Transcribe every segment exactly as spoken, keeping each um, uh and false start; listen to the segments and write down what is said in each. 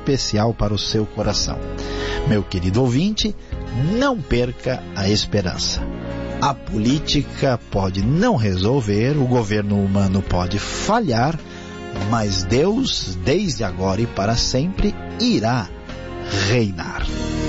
especial para o seu coração. Meu querido ouvinte, não perca a esperança. A política pode não resolver, o governo humano pode falhar, mas Deus, desde agora e para sempre, irá reinar.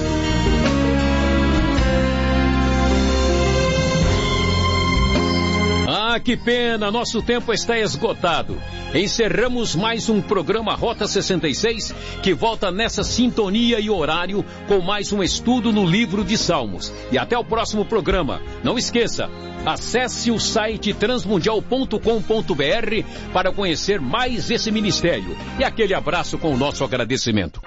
Ah, que pena, nosso tempo está esgotado. Encerramos mais um programa Rota sessenta e seis, que volta nessa sintonia e horário com mais um estudo no livro de Salmos. E até o próximo programa. Não esqueça, acesse o site transmundial ponto com ponto b r para conhecer mais esse ministério. E aquele abraço com o nosso agradecimento.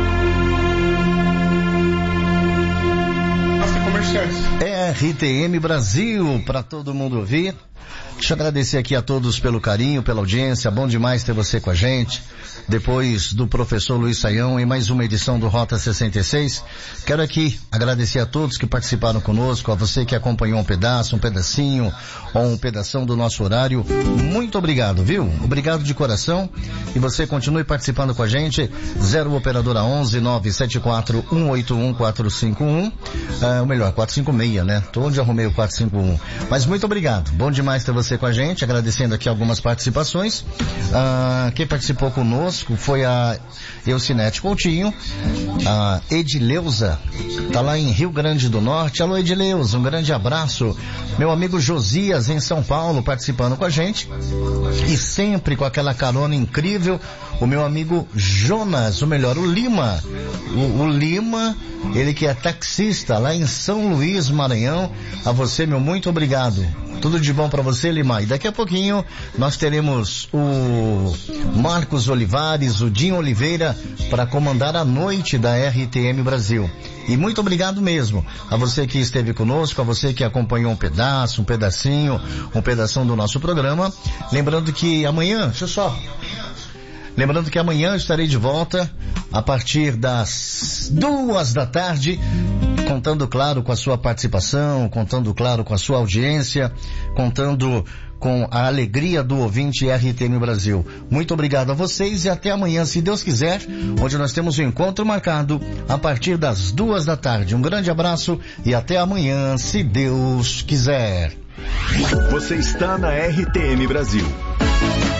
R T M Brasil, para todo mundo ouvir. Deixa eu agradecer aqui a todos pelo carinho, pela audiência. Bom demais ter você com a gente. Depois do professor Luiz Saião, em mais uma edição do Rota sessenta e seis. Quero aqui agradecer a todos que participaram conosco, a você que acompanhou um pedaço, um pedacinho, ou um pedação do nosso horário. Muito obrigado, viu? Obrigado de coração. E você continue participando com a gente. zero operadora onze, nove sete quatro, um oito um, quatro cinco um. Ah, ou melhor, quatro cinco seis, né? Tô onde arrumei o quatro cinco um. Mas muito obrigado. Bom demais ter você com a gente. Agradecendo aqui algumas participações. Ah, quem participou conosco foi a Eucinete Coutinho, a Edileuza, tá lá em Rio Grande do Norte. Alô, Edileuza, um grande abraço. Meu amigo Josias, em São Paulo, participando com a gente. E sempre com aquela carona incrível, o meu amigo Jonas, ou melhor, o Lima. O, o Lima, ele que é taxista lá em São Luís, Maranhão. A você, meu muito obrigado. Tudo de bom para você, Lima. E daqui a pouquinho nós teremos o Marcos Olivares, o Dinho Oliveira, para comandar a noite da R T M Brasil. E muito obrigado mesmo a você que esteve conosco, a você que acompanhou um pedaço, um pedacinho, um pedação do nosso programa. Lembrando que amanhã, deixa eu só... Lembrando que amanhã eu estarei de volta a partir das duas da tarde, contando, claro, com a sua participação, contando, claro, com a sua audiência, contando com a alegria do ouvinte R T M Brasil. Muito obrigado a vocês e até amanhã, se Deus quiser, onde nós temos um encontro marcado a partir das duas da tarde. Um grande abraço e até amanhã, se Deus quiser. Você está na R T M Brasil.